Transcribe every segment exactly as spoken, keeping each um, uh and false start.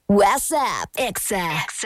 WhatsApp, Exa. Exa.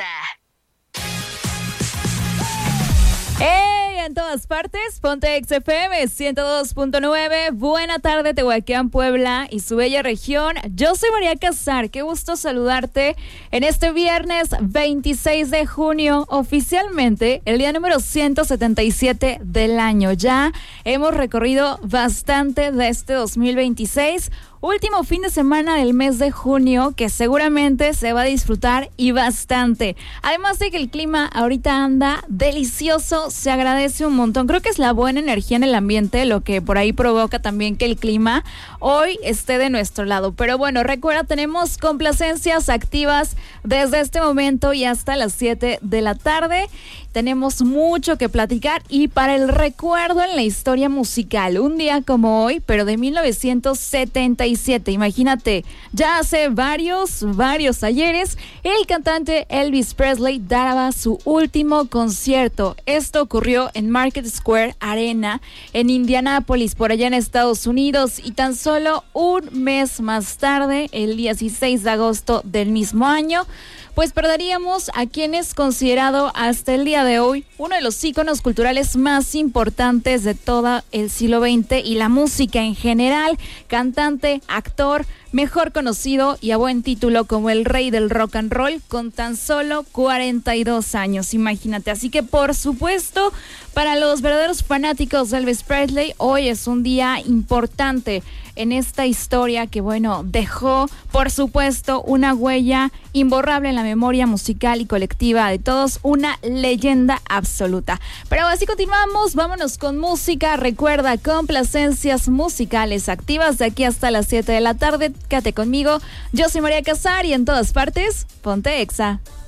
¡Hey! En todas partes, ponte X F M ciento dos punto nueve. Buena tarde, Tehuacán, Puebla y su bella región. Yo soy María Casar. Qué gusto saludarte en este viernes veintiséis de junio, oficialmente el día número ciento setenta y siete del año. Ya hemos recorrido bastante de este dos mil veintiséis. Último fin de semana del mes de junio que seguramente se va a disfrutar y bastante. Además de que el clima ahorita anda delicioso, se agradece un montón. Creo que es la buena energía en el ambiente lo que por ahí provoca también que el clima hoy esté de nuestro lado. Pero bueno, recuerda, tenemos complacencias activas desde este momento y hasta las siete de la tarde. Tenemos mucho que platicar y para el recuerdo en la historia musical, un día como hoy, pero de mil novecientos setenta y siete, imagínate, ya hace varios, varios ayeres, el cantante Elvis Presley daba su último concierto. Esto ocurrió en Market Square Arena, en Indianápolis, por allá en Estados Unidos, y tan solo un mes más tarde, el dieciséis de agosto del mismo año, pues perderíamos a quien es considerado hasta el día de hoy uno de los íconos culturales más importantes de todo el siglo veinte y la música en general, cantante, actor, mejor conocido y a buen título como el rey del rock and roll con tan solo cuarenta y dos años, imagínate. Así que por supuesto, para los verdaderos fanáticos de Elvis Presley, hoy es un día importante en esta historia que, bueno, dejó, por supuesto, una huella imborrable en la memoria musical y colectiva de todos, una leyenda absoluta. Pero así continuamos, vámonos con música. Recuerda, complacencias musicales activas de aquí hasta las siete de la tarde. Quédate conmigo, yo soy María Casar y en todas partes, ponte Exa.